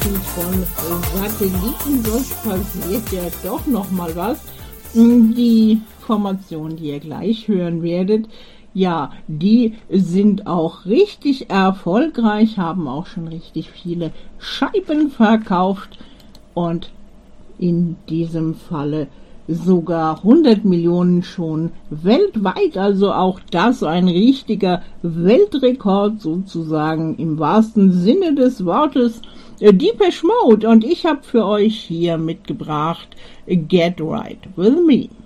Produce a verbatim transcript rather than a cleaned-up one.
Abschied von Satelliten, sonst passiert ja doch noch mal was. Die Formation, die ihr gleich hören werdet, ja, die sind auch richtig erfolgreich, haben auch schon richtig viele Scheiben verkauft und in diesem Falle sogar hundert Millionen schon weltweit, also auch das ein richtiger Weltrekord sozusagen im wahrsten Sinne des Wortes. Depeche Mode, und ich habe für euch hier mitgebracht Get Right With Me.